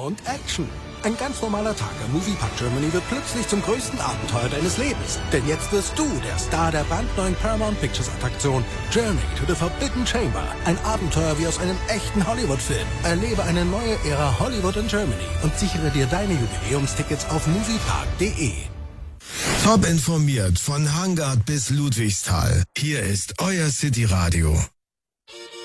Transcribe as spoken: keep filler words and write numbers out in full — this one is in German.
und Action. Ein ganz normaler Tag im Moviepark Germany wird plötzlich zum größten Abenteuer deines Lebens. Denn jetzt wirst du der Star der brandneuen Paramount Pictures Attraktion Journey to the Forbidden Chamber. Ein Abenteuer wie aus einem echten Hollywood-Film. Erlebe eine neue Ära Hollywood in Germany und sichere dir deine Jubiläumstickets auf moviepark punkt de. Top informiert von Hangard bis Ludwigsthal. Hier ist euer City Radio.